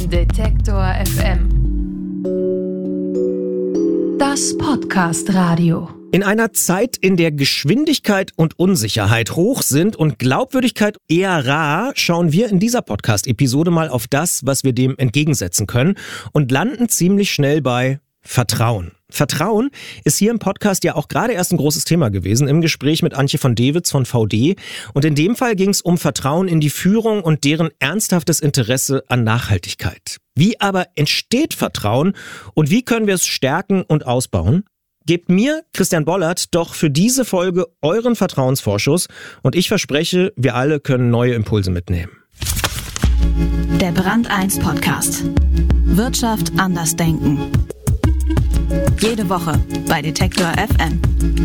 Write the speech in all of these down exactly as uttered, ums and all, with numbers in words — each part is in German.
Detektor F M. Das Podcast-Radio. In einer Zeit, in der Geschwindigkeit und Unsicherheit hoch sind und Glaubwürdigkeit eher rar, schauen wir in dieser Podcast-Episode mal auf das, was wir dem entgegensetzen können und landen ziemlich schnell bei Vertrauen. Vertrauen ist hier im Podcast ja auch gerade erst ein großes Thema gewesen im Gespräch mit Antje von Dewitz von V D. Und in dem Fall ging es um Vertrauen in die Führung und deren ernsthaftes Interesse an Nachhaltigkeit. Wie aber entsteht Vertrauen und wie können wir es stärken und ausbauen? Gebt mir, Christian Bollert, doch für diese Folge euren Vertrauensvorschuss und ich verspreche, wir alle können neue Impulse mitnehmen. Der Brand eins Podcast. Wirtschaft anders denken. Jede Woche bei Detektor F M.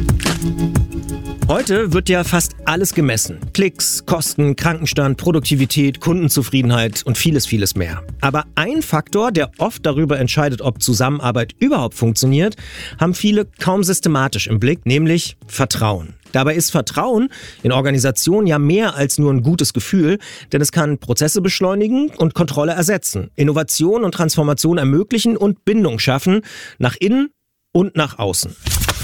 Heute wird ja fast alles gemessen. Klicks, Kosten, Krankenstand, Produktivität, Kundenzufriedenheit und vieles, vieles mehr. Aber ein Faktor, der oft darüber entscheidet, ob Zusammenarbeit überhaupt funktioniert, haben viele kaum systematisch im Blick, nämlich Vertrauen. Dabei ist Vertrauen in Organisationen ja mehr als nur ein gutes Gefühl, denn es kann Prozesse beschleunigen und Kontrolle ersetzen, Innovation und Transformation ermöglichen und Bindung schaffen, nach innen und nach außen.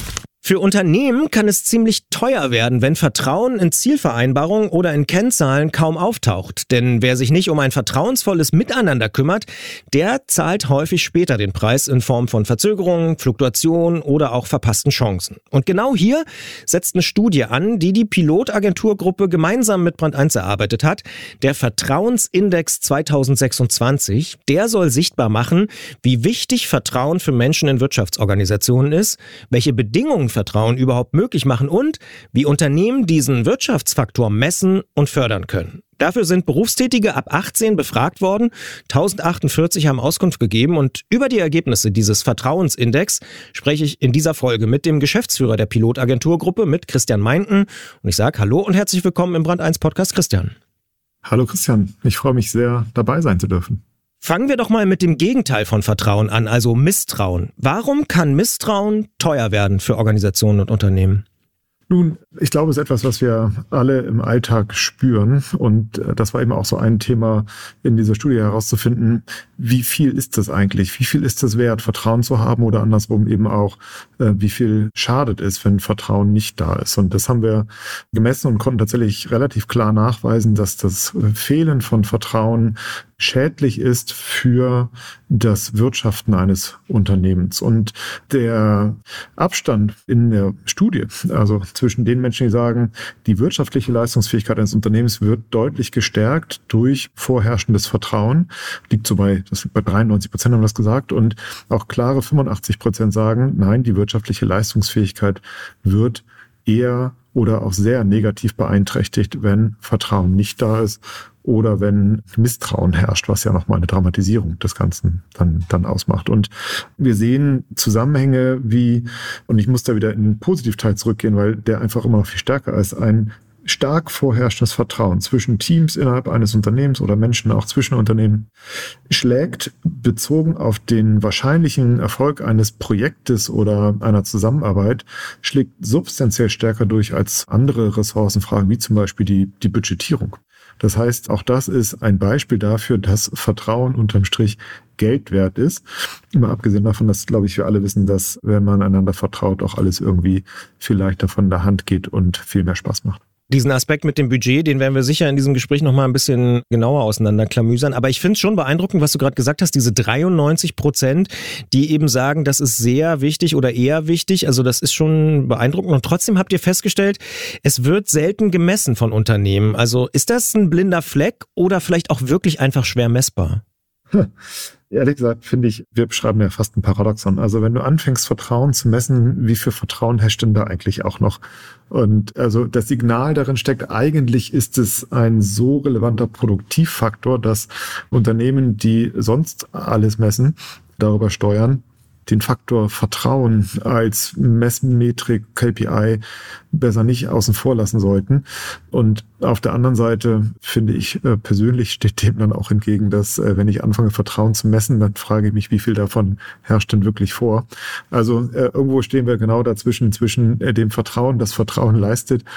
Für Unternehmen kann es ziemlich teuer werden, wenn Vertrauen in Zielvereinbarungen oder in Kennzahlen kaum auftaucht. Denn wer sich nicht um ein vertrauensvolles Miteinander kümmert, der zahlt häufig später den Preis in Form von Verzögerungen, Fluktuationen oder auch verpassten Chancen. Und genau hier setzt eine Studie an, die die Pilotagenturgruppe gemeinsam mit Brand eins erarbeitet hat. Der Vertrauensindex zwanzig sechsundzwanzig, der soll sichtbar machen, wie wichtig Vertrauen für Menschen in Wirtschaftsorganisationen ist, welche Bedingungen Vertrauen überhaupt möglich machen und wie Unternehmen diesen Wirtschaftsfaktor messen und fördern können. Dafür sind Berufstätige ab achtzehn befragt worden, tausendachundvierzig haben Auskunft gegeben und über die Ergebnisse dieses Vertrauensindex spreche ich in dieser Folge mit dem Geschäftsführer der Pilotagenturgruppe, mit Christian Meinten. Und ich sage Hallo und herzlich willkommen im Brand eins Podcast, Christian. Hallo Christian, ich freue mich sehr, dabei sein zu dürfen. Fangen wir doch mal mit dem Gegenteil von Vertrauen an, also Misstrauen. Warum kann Misstrauen teuer werden für Organisationen und Unternehmen? Nun, ich glaube, es ist etwas, was wir alle im Alltag spüren. Und das war eben auch so ein Thema in dieser Studie herauszufinden, wie viel ist das eigentlich? Wie viel ist es wert, Vertrauen zu haben oder andersrum eben auch, wie viel schadet es, wenn Vertrauen nicht da ist? Und das haben wir gemessen und konnten tatsächlich relativ klar nachweisen, dass das Fehlen von Vertrauen schädlich ist für das Wirtschaften eines Unternehmens. Und der Abstand in der Studie, also zwischen den Menschen, die sagen, die wirtschaftliche Leistungsfähigkeit eines Unternehmens wird deutlich gestärkt durch vorherrschendes Vertrauen, liegt so bei, das liegt bei dreiundneunzig Prozent haben das gesagt, und auch klare fünfundachtzig Prozent sagen, nein, die wirtschaftliche Leistungsfähigkeit wird eher oder auch sehr negativ beeinträchtigt, wenn Vertrauen nicht da ist oder wenn Misstrauen herrscht, was ja nochmal eine Dramatisierung des Ganzen dann, dann ausmacht. Und wir sehen Zusammenhänge wie, und ich muss da wieder in den Positivteil zurückgehen, weil der einfach immer noch viel stärker ist, ein stark vorherrschendes Vertrauen zwischen Teams innerhalb eines Unternehmens oder Menschen auch zwischen Unternehmen schlägt, bezogen auf den wahrscheinlichen Erfolg eines Projektes oder einer Zusammenarbeit, schlägt substanziell stärker durch als andere Ressourcenfragen, wie zum Beispiel die, die Budgetierung. Das heißt, auch das ist ein Beispiel dafür, dass Vertrauen unterm Strich Geld wert ist. Immer abgesehen davon, dass, glaube ich, wir alle wissen, dass, wenn man einander vertraut, auch alles irgendwie viel leichter von der Hand geht und viel mehr Spaß macht. Diesen Aspekt mit dem Budget, den werden wir sicher in diesem Gespräch noch mal ein bisschen genauer auseinanderklamüsern. Aber ich finde es schon beeindruckend, was du gerade gesagt hast, diese dreiundneunzig Prozent, die eben sagen, das ist sehr wichtig oder eher wichtig. Also das ist schon beeindruckend. Und trotzdem habt ihr festgestellt, es wird selten gemessen von Unternehmen. Also ist das ein blinder Fleck oder vielleicht auch wirklich einfach schwer messbar? Hm. Ehrlich gesagt, finde ich, wir beschreiben ja fast ein Paradoxon. Also wenn du anfängst, Vertrauen zu messen, wie viel Vertrauen herrscht denn da eigentlich auch noch? Und also das Signal darin steckt, eigentlich ist es ein so relevanter Produktivfaktor, dass Unternehmen, die sonst alles messen, darüber steuern, den Faktor Vertrauen als Messmetrik, K P I besser nicht außen vor lassen sollten. Und auf der anderen Seite finde ich äh, persönlich steht dem dann auch entgegen, dass äh, wenn ich anfange Vertrauen zu messen, dann frage ich mich, wie viel davon herrscht denn wirklich vor. Also äh, irgendwo stehen wir genau dazwischen, zwischen äh, dem Vertrauen, das Vertrauen leistet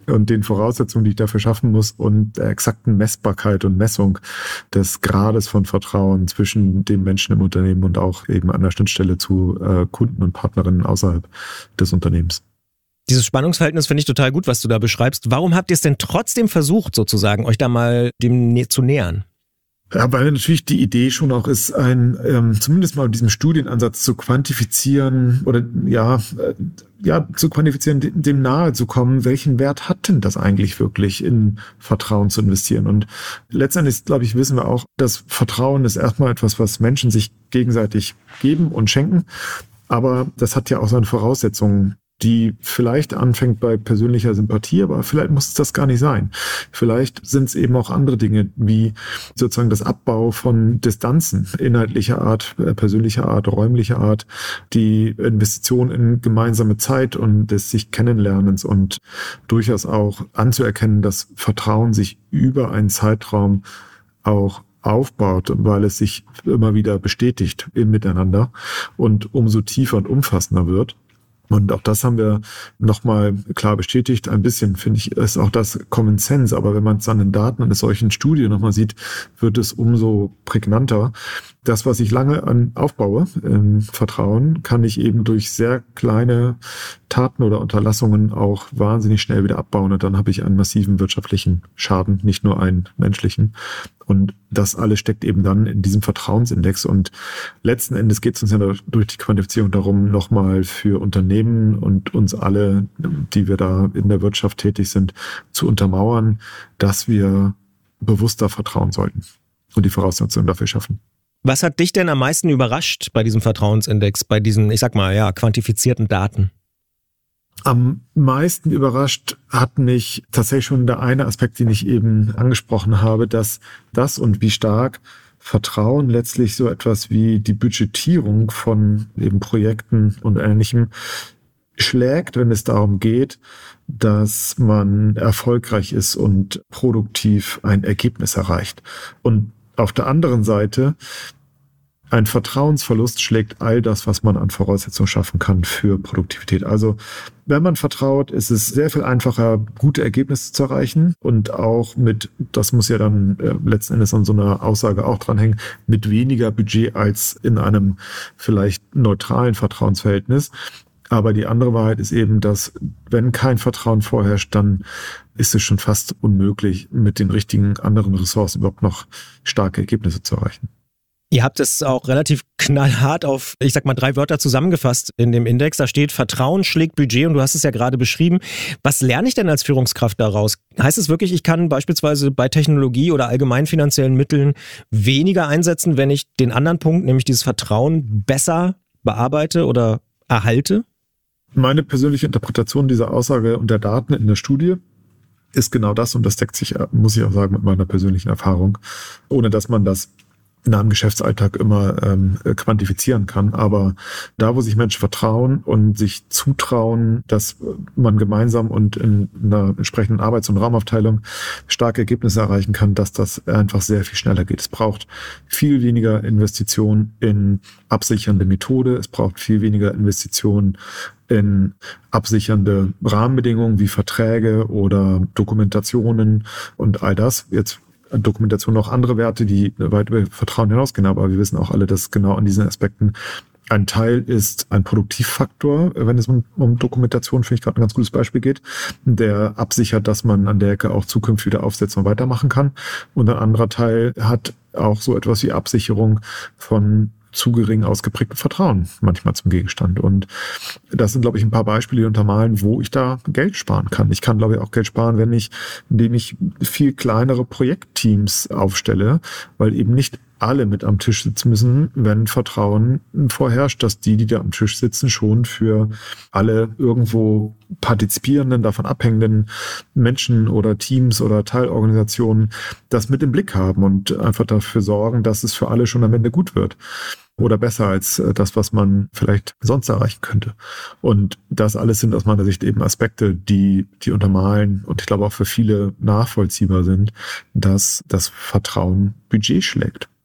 und den Voraussetzungen, die ich dafür schaffen muss und der exakten Messbarkeit und Messung des Grades von Vertrauen zwischen den Menschen im Unternehmen und auch eben an der Schnittstelle zu äh, Kunden und Partnerinnen außerhalb des Unternehmens. Dieses Spannungsverhältnis finde ich total gut, was du da beschreibst. Warum habt ihr es denn trotzdem versucht, sozusagen, euch da mal dem nä- zu nähern? Ja, weil natürlich die Idee schon auch ist, ein ähm, zumindest mal diesen Studienansatz zu quantifizieren oder ja, äh, ja zu quantifizieren, dem, dem nahe zu kommen, welchen Wert hat denn das eigentlich wirklich, in Vertrauen zu investieren? Und letztendlich, glaube ich, wissen wir auch, dass Vertrauen ist erstmal etwas, was Menschen sich gegenseitig geben und schenken, aber das hat ja auch seine Voraussetzungen, die vielleicht anfängt bei persönlicher Sympathie, aber vielleicht muss es das gar nicht sein. Vielleicht sind es eben auch andere Dinge, wie sozusagen das Abbau von Distanzen inhaltlicher Art, persönlicher Art, räumlicher Art, die Investition in gemeinsame Zeit und des sich Kennenlernens und durchaus auch anzuerkennen, dass Vertrauen sich über einen Zeitraum auch aufbaut, weil es sich immer wieder bestätigt im Miteinander und umso tiefer und umfassender wird. Und auch das haben wir nochmal klar bestätigt. Ein bisschen, finde ich, ist auch das Common Sense. Aber wenn man es an den Daten einer solchen Studie nochmal sieht, wird es umso prägnanter. Das, was ich lange an aufbaue, im Vertrauen, kann ich eben durch sehr kleine Taten oder Unterlassungen auch wahnsinnig schnell wieder abbauen. Und dann habe ich einen massiven wirtschaftlichen Schaden, nicht nur einen menschlichen. Und das alles steckt eben dann in diesem Vertrauensindex. Und letzten Endes geht es uns ja durch die Quantifizierung darum, nochmal für Unternehmen und uns alle, die wir da in der Wirtschaft tätig sind, zu untermauern, dass wir bewusster vertrauen sollten und die Voraussetzungen dafür schaffen. Was hat dich denn am meisten überrascht bei diesem Vertrauensindex, bei diesen, ich sag mal, ja, quantifizierten Daten? Am meisten überrascht hat mich tatsächlich schon der eine Aspekt, den ich eben angesprochen habe, dass das und wie stark Vertrauen letztlich so etwas wie die Budgetierung von eben Projekten und Ähnlichem schlägt, wenn es darum geht, dass man erfolgreich ist und produktiv ein Ergebnis erreicht. Und auf der anderen Seite, ein Vertrauensverlust schlägt all das, was man an Voraussetzungen schaffen kann für Produktivität. Also wenn man vertraut, ist es sehr viel einfacher, gute Ergebnisse zu erreichen und auch mit, das muss ja dann äh, letzten Endes an so einer Aussage auch dranhängen, mit weniger Budget als in einem vielleicht neutralen Vertrauensverhältnis. Aber die andere Wahrheit ist eben, dass wenn kein Vertrauen vorherrscht, dann ist es schon fast unmöglich, mit den richtigen anderen Ressourcen überhaupt noch starke Ergebnisse zu erreichen. Ihr habt es auch relativ knallhart auf, ich sag mal, drei Wörter zusammengefasst in dem Index. Da steht, Vertrauen schlägt Budget und du hast es ja gerade beschrieben. Was lerne ich denn als Führungskraft daraus? Heißt es wirklich, ich kann beispielsweise bei Technologie oder allgemein finanziellen Mitteln weniger einsetzen, wenn ich den anderen Punkt, nämlich dieses Vertrauen, besser bearbeite oder erhalte? Meine persönliche Interpretation dieser Aussage und der Daten in der Studie ist genau das, und das deckt sich, muss ich auch sagen, mit meiner persönlichen Erfahrung, ohne dass man das in einem Geschäftsalltag immer ähm, quantifizieren kann. Aber da, wo sich Menschen vertrauen und sich zutrauen, dass man gemeinsam und in einer entsprechenden Arbeits- und Raumaufteilung starke Ergebnisse erreichen kann, dass das einfach sehr viel schneller geht. Es braucht viel weniger Investition in absichernde Methode. Es braucht viel weniger Investition in absichernde Rahmenbedingungen wie Verträge oder Dokumentationen und all das. Jetzt Dokumentation noch andere Werte, die weit über Vertrauen hinausgehen, aber wir wissen auch alle, dass genau an diesen Aspekten ein Teil ist ein Produktivfaktor, wenn es um, um Dokumentation, finde ich gerade ein ganz gutes Beispiel geht, der absichert, dass man an der Ecke auch zukünftig wieder aufsetzen und weitermachen kann. Und ein anderer Teil hat auch so etwas wie Absicherung von zu gering ausgeprägtem Vertrauen manchmal zum Gegenstand. Und das sind, glaube ich, ein paar Beispiele, die untermalen, wo ich da Geld sparen kann. Ich kann, glaube ich, auch Geld sparen, wenn ich, indem ich viel kleinere Projektteams aufstelle, weil eben nicht alle mit am Tisch sitzen müssen, wenn Vertrauen vorherrscht, dass die, die da am Tisch sitzen, schon für alle irgendwo partizipierenden, davon abhängenden Menschen oder Teams oder Teilorganisationen das mit im Blick haben und einfach dafür sorgen, dass es für alle schon am Ende gut wird. Oder besser als das, was man vielleicht sonst erreichen könnte. Und das alles sind aus meiner Sicht eben Aspekte, die, die untermalen und ich glaube auch für viele nachvollziehbar sind, dass das Vertrauen Budget schlägt.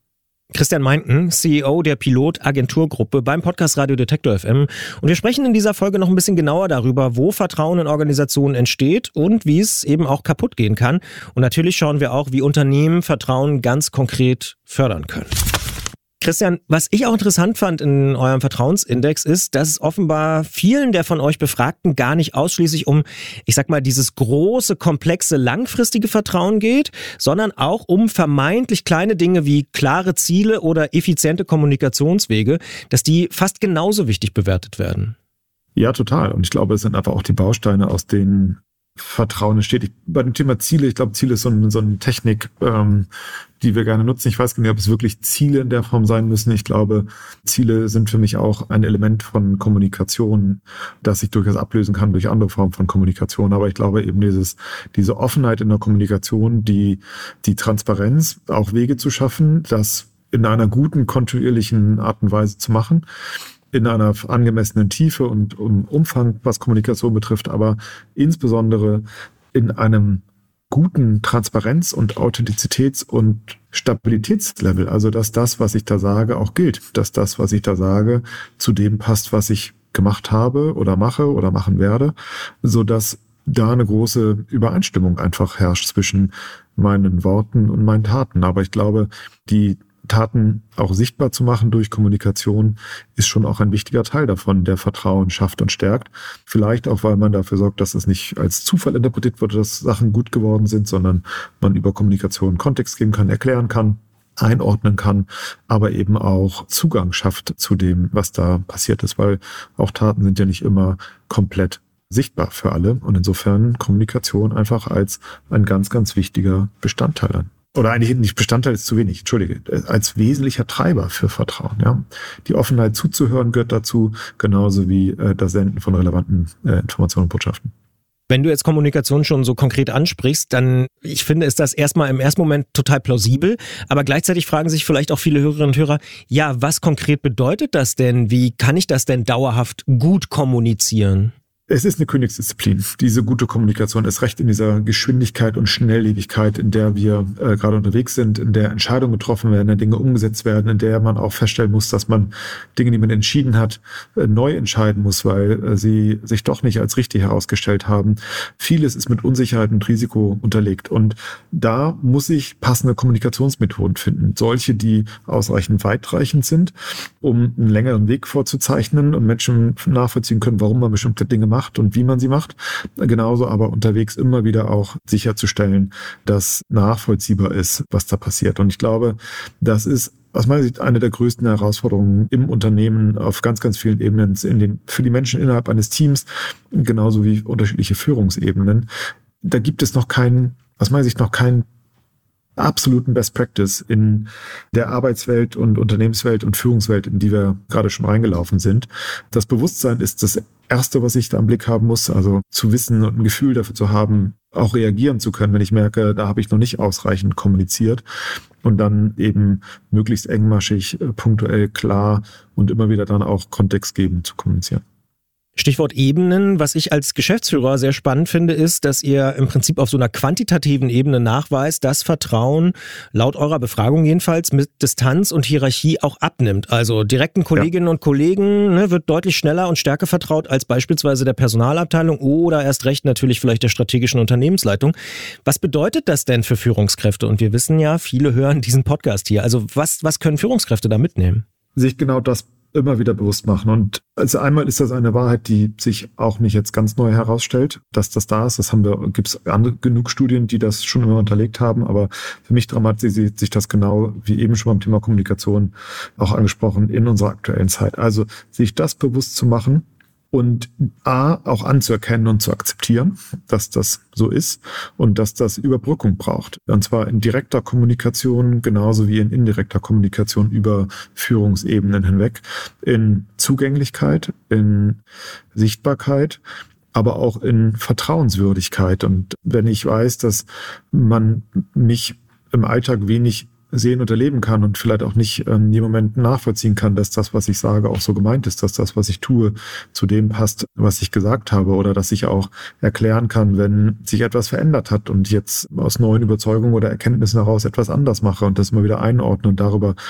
Christian Meinten, C E O der Pilot-Agenturgruppe beim Podcast Radio Detektor F M. Und wir sprechen in dieser Folge noch ein bisschen genauer darüber, wo Vertrauen in Organisationen entsteht und wie es eben auch kaputt gehen kann. Und natürlich schauen wir auch, wie Unternehmen Vertrauen ganz konkret fördern können. Christian, was ich auch interessant fand in eurem Vertrauensindex ist, dass es offenbar vielen der von euch Befragten gar nicht ausschließlich um, ich sag mal, dieses große, komplexe, langfristige Vertrauen geht, sondern auch um vermeintlich kleine Dinge wie klare Ziele oder effiziente Kommunikationswege, dass die fast genauso wichtig bewertet werden. Ja, total. Und ich glaube, es sind einfach auch die Bausteine, aus denen Vertrauen entsteht. Ich, bei dem Thema Ziele, ich glaube, Ziele ist so, ein, so eine Technik, ähm, die wir gerne nutzen. Ich weiß gar nicht, ob es wirklich Ziele in der Form sein müssen. Ich glaube, Ziele sind für mich auch ein Element von Kommunikation, das sich durchaus ablösen kann durch andere Formen von Kommunikation. Aber ich glaube eben dieses, diese Offenheit in der Kommunikation, die, die Transparenz, auch Wege zu schaffen, das in einer guten, kontinuierlichen Art und Weise zu machen, in einer angemessenen Tiefe und Umfang, was Kommunikation betrifft, aber insbesondere in einem guten Transparenz- und Authentizitäts- und Stabilitätslevel. Also, dass das, was ich da sage, auch gilt. Dass das, was ich da sage, zu dem passt, was ich gemacht habe oder mache oder machen werde, sodass da eine große Übereinstimmung einfach herrscht zwischen meinen Worten und meinen Taten. Aber ich glaube, die Taten auch sichtbar zu machen durch Kommunikation ist schon auch ein wichtiger Teil davon, der Vertrauen schafft und stärkt. Vielleicht auch, weil man dafür sorgt, dass es nicht als Zufall interpretiert wird, dass Sachen gut geworden sind, sondern man über Kommunikation Kontext geben kann, erklären kann, einordnen kann, aber eben auch Zugang schafft zu dem, was da passiert ist, weil auch Taten sind ja nicht immer komplett sichtbar für alle und insofern Kommunikation einfach als ein ganz, ganz wichtiger Bestandteil an. Oder eigentlich nicht Bestandteil ist zu wenig, entschuldige, als wesentlicher Treiber für Vertrauen. Ja, die Offenheit zuzuhören gehört dazu, genauso wie äh, das Senden von relevanten äh, Informationen und Botschaften. Wenn du jetzt Kommunikation schon so konkret ansprichst, dann, ich finde, ist das erstmal im ersten Moment total plausibel, aber gleichzeitig fragen sich vielleicht auch viele Hörerinnen und Hörer, ja, was konkret bedeutet das denn? Wie kann ich das denn dauerhaft gut kommunizieren? Es ist eine Königsdisziplin, diese gute Kommunikation, ist recht in dieser Geschwindigkeit und Schnelllebigkeit, in der wir äh, gerade unterwegs sind, in der Entscheidungen getroffen werden, in der Dinge umgesetzt werden, in der man auch feststellen muss, dass man Dinge, die man entschieden hat, äh, neu entscheiden muss, weil äh, sie sich doch nicht als richtig herausgestellt haben. Vieles ist mit Unsicherheit und Risiko unterlegt und da muss ich passende Kommunikationsmethoden finden, solche, die ausreichend weitreichend sind, um einen längeren Weg vorzuzeichnen und Menschen nachvollziehen können, warum man bestimmte Dinge macht und wie man sie macht. Genauso aber unterwegs immer wieder auch sicherzustellen, dass nachvollziehbar ist, was da passiert. Und ich glaube, das ist aus meiner Sicht eine der größten Herausforderungen im Unternehmen auf ganz, ganz vielen Ebenen, in den, für die Menschen innerhalb eines Teams, genauso wie unterschiedliche Führungsebenen. Da gibt es noch keinen, aus meiner Sicht noch keinen absoluten Best Practice in der Arbeitswelt und Unternehmenswelt und Führungswelt, in die wir gerade schon reingelaufen sind. Das Bewusstsein ist das Erste, was ich da im Blick haben muss, also zu wissen und ein Gefühl dafür zu haben, auch reagieren zu können, wenn ich merke, da habe ich noch nicht ausreichend kommuniziert und dann eben möglichst engmaschig, punktuell, klar und immer wieder dann auch Kontext geben zu kommunizieren. Stichwort Ebenen. Was ich als Geschäftsführer sehr spannend finde, ist, dass ihr im Prinzip auf so einer quantitativen Ebene nachweist, dass Vertrauen laut eurer Befragung jedenfalls mit Distanz und Hierarchie auch abnimmt. Also direkten Kolleginnen ja. und Kollegen ne, wird deutlich schneller und stärker vertraut als beispielsweise der Personalabteilung oder erst recht natürlich vielleicht der strategischen Unternehmensleitung. Was bedeutet das denn für Führungskräfte? Und wir wissen ja, viele hören diesen Podcast hier. Also was, was können Führungskräfte da mitnehmen? Sich genau das immer wieder bewusst machen. Und also einmal ist das eine Wahrheit, die sich auch nicht jetzt ganz neu herausstellt, dass das da ist. Das haben wir, gibt es genug Studien, die das schon immer unterlegt haben. Aber für mich dramatisiert sich das genau, wie eben schon beim Thema Kommunikation auch angesprochen, in unserer aktuellen Zeit. Also sich das bewusst zu machen und A, auch anzuerkennen und zu akzeptieren, dass das so ist und dass das Überbrückung braucht. Und zwar in direkter Kommunikation genauso wie in indirekter Kommunikation über Führungsebenen hinweg, in Zugänglichkeit, in Sichtbarkeit, aber auch in Vertrauenswürdigkeit. Und wenn ich weiß, dass man mich im Alltag wenig sehen und erleben kann und vielleicht auch nicht ähm, in dem Moment nachvollziehen kann, dass das, was ich sage, auch so gemeint ist, dass das, was ich tue, zu dem passt, was ich gesagt habe, oder dass ich auch erklären kann, wenn sich etwas verändert hat und jetzt aus neuen Überzeugungen oder Erkenntnissen heraus etwas anders mache und das immer wieder einordne und darüber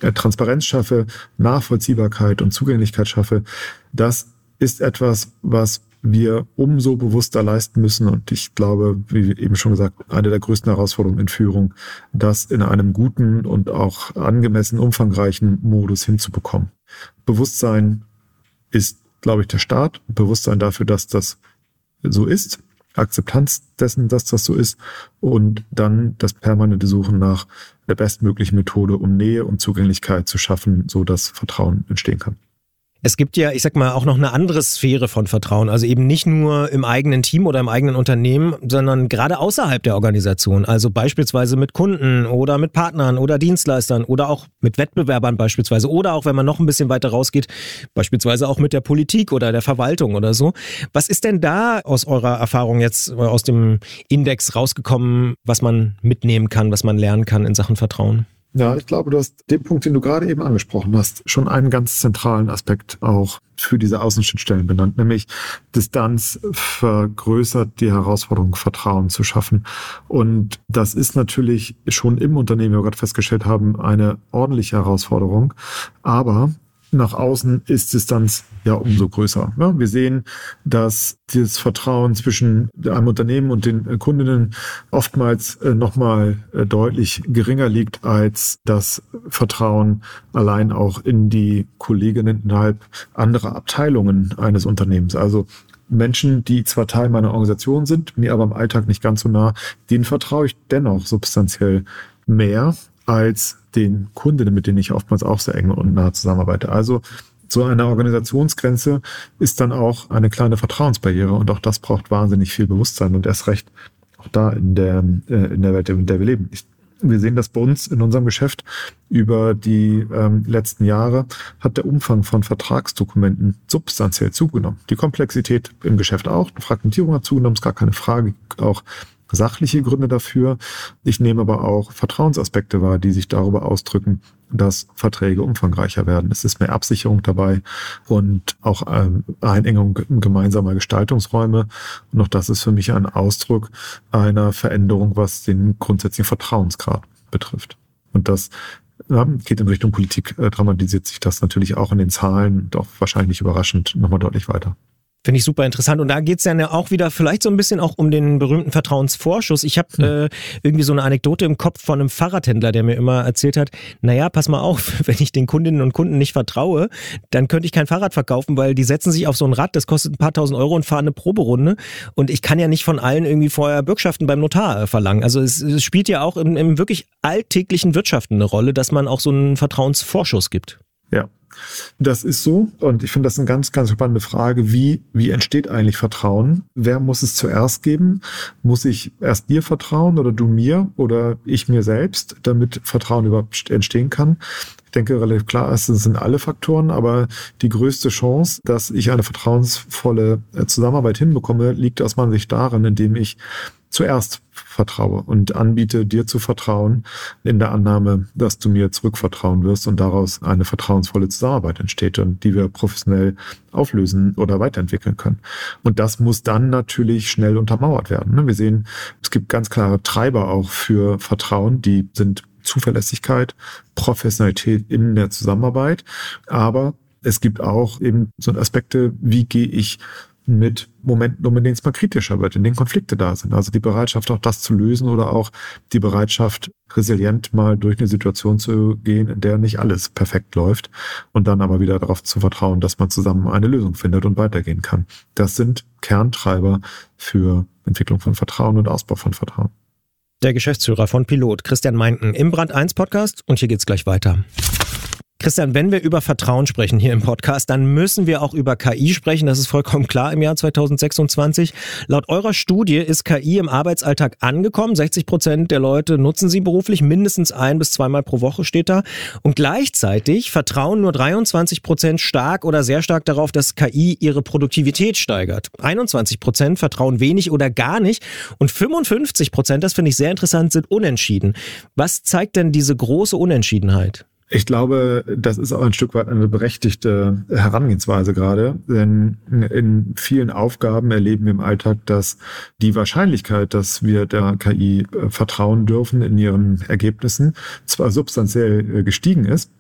Transparenz schaffe, Nachvollziehbarkeit und Zugänglichkeit schaffe, das ist etwas, was wir umso bewusster leisten müssen. Und ich glaube, wie eben schon gesagt, eine der größten Herausforderungen in Führung, das in einem guten und auch angemessen umfangreichen Modus hinzubekommen. Bewusstsein ist, glaube ich, der Start. Bewusstsein dafür, dass das so ist. Akzeptanz dessen, dass das so ist. Und dann das permanente Suchen nach der bestmöglichen Methode, um Nähe und Zugänglichkeit zu schaffen, so dass Vertrauen entstehen kann. Es gibt ja, ich sag mal, auch noch eine andere Sphäre von Vertrauen. Also eben nicht nur im eigenen Team oder im eigenen Unternehmen, sondern gerade außerhalb der Organisation. Also beispielsweise mit Kunden oder mit Partnern oder Dienstleistern oder auch mit Wettbewerbern beispielsweise. Oder auch, wenn man noch ein bisschen weiter rausgeht, beispielsweise auch mit der Politik oder der Verwaltung oder so. Was ist denn da aus eurer Erfahrung jetzt, aus dem Index rausgekommen, was man mitnehmen kann, was man lernen kann in Sachen Vertrauen? Ja, ich glaube, du hast den Punkt, den du gerade eben angesprochen hast, schon einen ganz zentralen Aspekt auch für diese Außenschnittstellen benannt, nämlich Distanz vergrößert die Herausforderung, Vertrauen zu schaffen. Und das ist natürlich schon im Unternehmen, wie wir gerade festgestellt haben, eine ordentliche Herausforderung. Aber nach außen ist Distanz ja umso größer. Ja, wir sehen, dass dieses Vertrauen zwischen einem Unternehmen und den Kundinnen oftmals äh, nochmal äh, deutlich geringer liegt als das Vertrauen allein auch in die Kolleginnen innerhalb anderer Abteilungen eines Unternehmens. Also Menschen, die zwar Teil meiner Organisation sind, mir aber im Alltag nicht ganz so nah, denen vertraue ich dennoch substanziell mehr als den Kundinnen, mit denen ich oftmals auch sehr eng und nah zusammenarbeite. Also so eine Organisationsgrenze ist dann auch eine kleine Vertrauensbarriere und auch das braucht wahnsinnig viel Bewusstsein und erst recht auch da in der, in der Welt, in der wir leben. Ich, wir sehen das bei uns in unserem Geschäft über die ähm, letzten Jahre hat der Umfang von Vertragsdokumenten substanziell zugenommen. Die Komplexität im Geschäft auch, die Fragmentierung hat zugenommen, ist gar keine Frage, auch sachliche Gründe dafür. Ich nehme aber auch Vertrauensaspekte wahr, die sich darüber ausdrücken, dass Verträge umfangreicher werden. Es ist mehr Absicherung dabei und auch ähm, Einengung gemeinsamer Gestaltungsräume. Und auch das ist für mich ein Ausdruck einer Veränderung, was den grundsätzlichen Vertrauensgrad betrifft. Und das ja, geht in Richtung Politik, äh, dramatisiert sich das natürlich auch in den Zahlen, doch wahrscheinlich nicht überraschend, nochmal deutlich weiter. Finde ich super interessant. Und da geht's dann ja auch wieder vielleicht so ein bisschen auch um den berühmten Vertrauensvorschuss. Ich habe hm. äh, irgendwie so eine Anekdote im Kopf von einem Fahrradhändler, der mir immer erzählt hat, naja, pass mal auf, wenn ich den Kundinnen und Kunden nicht vertraue, dann könnte ich kein Fahrrad verkaufen, weil die setzen sich auf so ein Rad, das kostet ein paar tausend Euro und fahren eine Proberunde. Und ich kann ja nicht von allen irgendwie vorher Bürgschaften beim Notar verlangen. Also es, es spielt ja auch im, im wirklich alltäglichen Wirtschaften eine Rolle, dass man auch so einen Vertrauensvorschuss gibt. Ja. Das ist so und ich finde das eine ganz, ganz spannende Frage. Wie, wie entsteht eigentlich Vertrauen? Wer muss es zuerst geben? Muss ich erst dir vertrauen oder du mir oder ich mir selbst, damit Vertrauen überhaupt entstehen kann? Ich denke, relativ klar ist, es sind alle Faktoren, aber die größte Chance, dass ich eine vertrauensvolle Zusammenarbeit hinbekomme, liegt aus meiner Sicht darin, indem ich zuerst vertraue und anbiete, dir zu vertrauen, in der Annahme, dass du mir zurückvertrauen wirst und daraus eine vertrauensvolle Zusammenarbeit entsteht und die wir professionell auflösen oder weiterentwickeln können. Und das muss dann natürlich schnell untermauert werden. Wir sehen, es gibt ganz klare Treiber auch für Vertrauen, die sind Zuverlässigkeit, Professionalität in der Zusammenarbeit, aber es gibt auch eben so Aspekte, wie gehe ich mit Momenten um, in denen es mal kritischer wird, in denen Konflikte da sind. Also die Bereitschaft, auch das zu lösen oder auch die Bereitschaft, resilient mal durch eine Situation zu gehen, in der nicht alles perfekt läuft und dann aber wieder darauf zu vertrauen, dass man zusammen eine Lösung findet und weitergehen kann. Das sind Kerntreiber für Entwicklung von Vertrauen und Ausbau von Vertrauen. Der Geschäftsführer von Pilot, Christian Meinken, im Brand eins Podcast und hier geht's gleich weiter. Christian, wenn wir über Vertrauen sprechen hier im Podcast, dann müssen wir auch über K I sprechen. Das ist vollkommen klar im Jahr zweitausendsechsundzwanzig. Laut eurer Studie ist K I im Arbeitsalltag angekommen. sechzig Prozent der Leute nutzen sie beruflich, mindestens ein- bis zweimal pro Woche steht da. Und gleichzeitig vertrauen nur dreiundzwanzig Prozent stark oder sehr stark darauf, dass K I ihre Produktivität steigert. einundzwanzig Prozent vertrauen wenig oder gar nicht. Und fünfundfünfzig Prozent, das finde ich sehr interessant, sind unentschieden. Was zeigt denn diese große Unentschiedenheit? Ich glaube, das ist auch ein Stück weit eine berechtigte Herangehensweise gerade, denn in vielen Aufgaben erleben wir im Alltag, dass die Wahrscheinlichkeit, dass wir der K I vertrauen dürfen in ihren Ergebnissen, zwar substanziell gestiegen ist,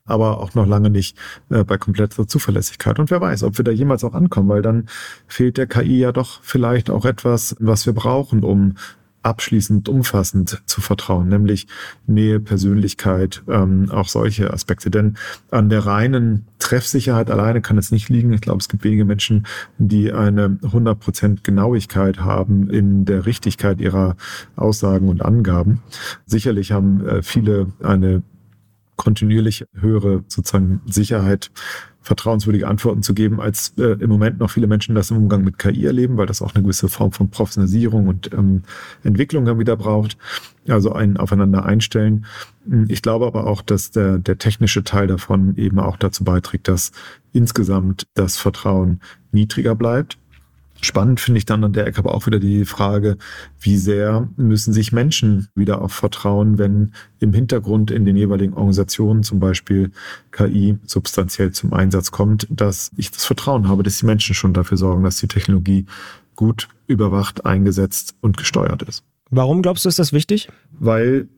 aber auch noch lange nicht äh, bei kompletter Zuverlässigkeit. Und wer weiß, ob wir da jemals auch ankommen, weil dann fehlt der K I ja doch vielleicht auch etwas, was wir brauchen, um abschließend, umfassend zu vertrauen, nämlich Nähe, Persönlichkeit, ähm, auch solche Aspekte. Denn an der reinen Treffsicherheit alleine kann es nicht liegen. Ich glaube, es gibt wenige Menschen, die eine hundert Prozent Genauigkeit haben in der Richtigkeit ihrer Aussagen und Angaben. Sicherlich haben äh, viele eine kontinuierlich höhere sozusagen Sicherheit, vertrauenswürdige Antworten zu geben, als äh, im Moment noch viele Menschen das im Umgang mit K I erleben, weil das auch eine gewisse Form von Professionalisierung und ähm, Entwicklung dann wieder braucht, also ein Aufeinander einstellen. Ich glaube aber auch, dass der, der technische Teil davon eben auch dazu beiträgt, dass insgesamt das Vertrauen niedriger bleibt. Spannend finde ich dann an der Ecke aber auch wieder die Frage, wie sehr müssen sich Menschen wieder auch vertrauen, wenn im Hintergrund in den jeweiligen Organisationen zum Beispiel K I substanziell zum Einsatz kommt, dass ich das Vertrauen habe, dass die Menschen schon dafür sorgen, dass die Technologie gut überwacht, eingesetzt und gesteuert ist. Warum glaubst du, ist das wichtig? Weil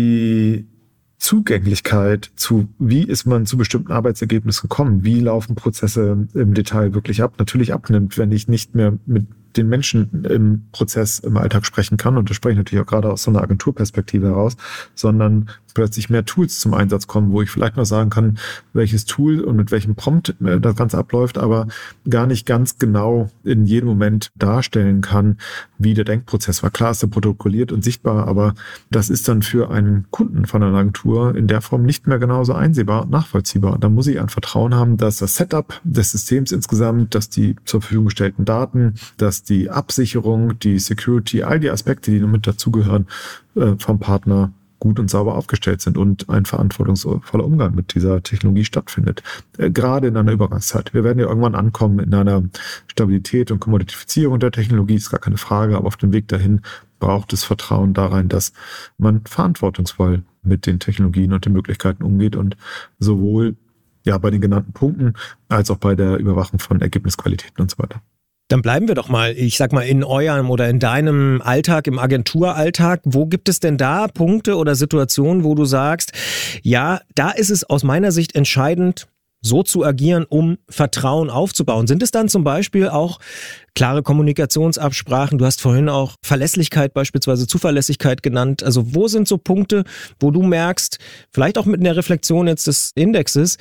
die Zugänglichkeit zu, wie ist man zu bestimmten Arbeitsergebnissen gekommen, wie laufen Prozesse im Detail wirklich ab, natürlich abnimmt, wenn ich nicht mehr mit den Menschen im Prozess, im Alltag sprechen kann, und das spreche ich natürlich auch gerade aus so einer Agenturperspektive heraus, sondern plötzlich mehr Tools zum Einsatz kommen, wo ich vielleicht noch sagen kann, welches Tool und mit welchem Prompt das Ganze abläuft, aber gar nicht ganz genau in jedem Moment darstellen kann, wie der Denkprozess war. Klar ist er protokolliert und sichtbar, aber das ist dann für einen Kunden von einer Agentur in der Form nicht mehr genauso einsehbar und nachvollziehbar. Und da muss ich ein Vertrauen haben, dass das Setup des Systems insgesamt, dass die zur Verfügung gestellten Daten, dass die Absicherung, die Security, all die Aspekte, die mit dazugehören, vom Partner gut und sauber aufgestellt sind und ein verantwortungsvoller Umgang mit dieser Technologie stattfindet. Gerade in einer Übergangszeit. Wir werden ja irgendwann ankommen in einer Stabilität und Kommoditifizierung der Technologie, ist gar keine Frage, aber auf dem Weg dahin braucht es Vertrauen darein, dass man verantwortungsvoll mit den Technologien und den Möglichkeiten umgeht und sowohl ja bei den genannten Punkten als auch bei der Überwachung von Ergebnisqualitäten und so weiter. Dann bleiben wir doch mal, ich sag mal, in eurem oder in deinem Alltag, im Agenturalltag. Wo gibt es denn da Punkte oder Situationen, wo du sagst, ja, da ist es aus meiner Sicht entscheidend, so zu agieren, um Vertrauen aufzubauen? Sind es dann zum Beispiel auch klare Kommunikationsabsprachen? Du hast vorhin auch Verlässlichkeit, beispielsweise Zuverlässigkeit genannt. Also wo sind so Punkte, wo du merkst, vielleicht auch mit einer Reflexion jetzt des Indexes,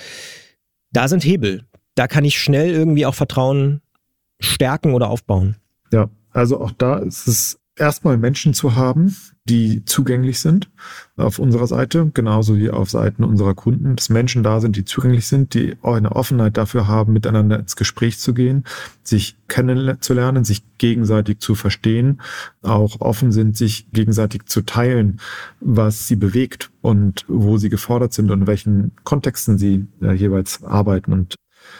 da sind Hebel. Da kann ich schnell irgendwie auch Vertrauen stärken oder aufbauen? Ja, also auch da ist es erstmal Menschen zu haben, die zugänglich sind auf unserer Seite, genauso wie auf Seiten unserer Kunden, dass Menschen da sind, die zugänglich sind, die auch eine Offenheit dafür haben, miteinander ins Gespräch zu gehen, sich kennenzulernen, sich gegenseitig zu verstehen, auch offen sind, sich gegenseitig zu teilen, was sie bewegt und wo sie gefordert sind und in welchen Kontexten sie äh, jeweils arbeiten und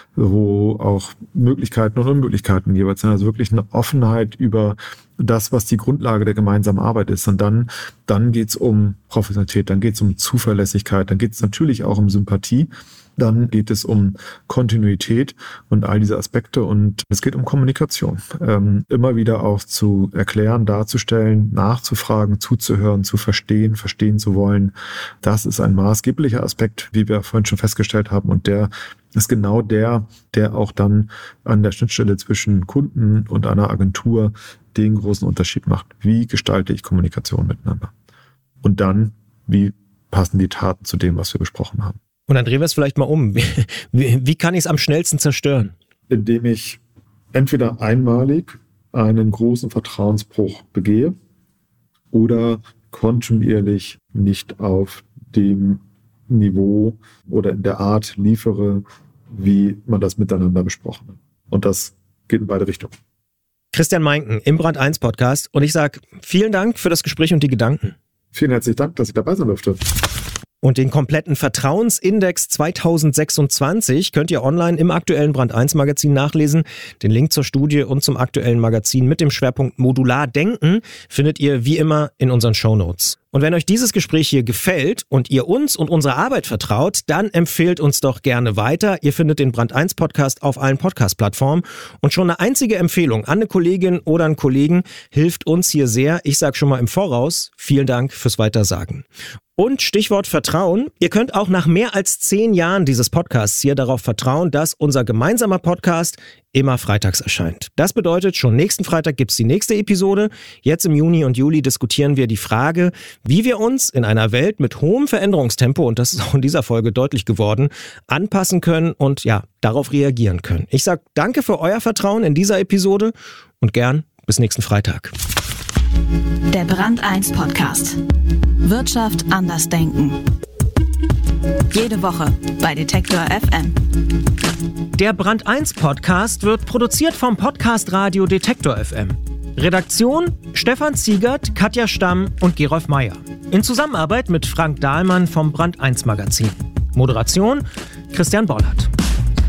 wo auch Möglichkeiten und Unmöglichkeiten jeweils sind. Also wirklich eine Offenheit über das, was die Grundlage der gemeinsamen Arbeit ist. Und dann, dann geht's um Professionalität, dann geht's um Zuverlässigkeit, dann geht's natürlich auch um Sympathie. Dann geht es um Kontinuität und all diese Aspekte und es geht um Kommunikation. Ähm, immer wieder auch zu erklären, darzustellen, nachzufragen, zuzuhören, zu verstehen, verstehen zu wollen. Das ist ein maßgeblicher Aspekt, wie wir vorhin schon festgestellt haben, und der ist genau der, der auch dann an der Schnittstelle zwischen Kunden und einer Agentur den großen Unterschied macht. Wie gestalte ich Kommunikation miteinander? Und dann, wie passen die Taten zu dem, was wir besprochen haben? Und dann drehen wir es vielleicht mal um. Wie, wie, wie kann ich es am schnellsten zerstören? Indem ich entweder einmalig einen großen Vertrauensbruch begehe oder kontinuierlich nicht auf dem Niveau oder in der Art liefere, wie man das miteinander besprochen hat. Und das geht in beide Richtungen. Christian Meinken im Brand eins Podcast. Und ich sage vielen Dank für das Gespräch und die Gedanken. Vielen herzlichen Dank, dass ich dabei sein durfte. Und den kompletten Vertrauensindex zwanzig sechsundzwanzig könnt ihr online im aktuellen Brand eins Magazin nachlesen. Den Link zur Studie und zum aktuellen Magazin mit dem Schwerpunkt Modular Denken findet ihr wie immer in unseren Shownotes. Und wenn euch dieses Gespräch hier gefällt und ihr uns und unserer Arbeit vertraut, dann empfehlt uns doch gerne weiter. Ihr findet den Brand eins Podcast auf allen Podcast-Plattformen. Und schon eine einzige Empfehlung an eine Kollegin oder einen Kollegen hilft uns hier sehr. Ich sage schon mal im Voraus, vielen Dank fürs Weitersagen. Und Stichwort Vertrauen. Ihr könnt auch nach mehr als zehn Jahren dieses Podcasts hier darauf vertrauen, dass unser gemeinsamer Podcast immer freitags erscheint. Das bedeutet, schon nächsten Freitag gibt's die nächste Episode. Jetzt im Juni und Juli diskutieren wir die Frage, wie wir uns in einer Welt mit hohem Veränderungstempo, und das ist auch in dieser Folge deutlich geworden, anpassen können und ja, darauf reagieren können. Ich sag danke für euer Vertrauen in dieser Episode und gern bis nächsten Freitag. Der Brand eins Podcast. Wirtschaft anders denken. Jede Woche bei Detektor F M. Der Brand eins Podcast wird produziert vom Podcast Radio Detektor F M. Redaktion Stefan Ziegert, Katja Stamm und Gerolf Meyer. In Zusammenarbeit mit Frank Dahlmann vom Brand eins Magazin. Moderation Christian Bollert.